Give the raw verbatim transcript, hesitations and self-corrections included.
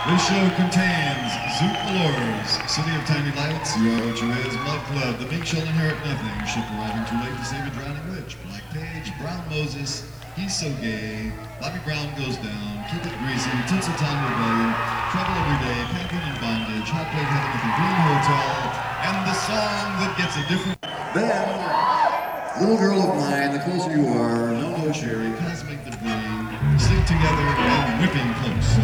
This show contains Zoot Allures, City of Tiny Lights, You Are What You Is, Mud Club, The Meek Shall Inherit Nothing, Ship Arriving Too Late to Save a Drowning Witch, Black Page, Brown Moses, He's So Gay, Bobby Brown Goes Down, Keep It Greasy, Tinseltown Rebellion, Trouble Every Day, Painting in Bondage, Hot Plate Heaven at the Green Hotel, and the song that gets a different... Then, Little Girl of Mine, The Closer You Are, No No Sherry, Cosmic Debris, Stick Together, and Whipping Close.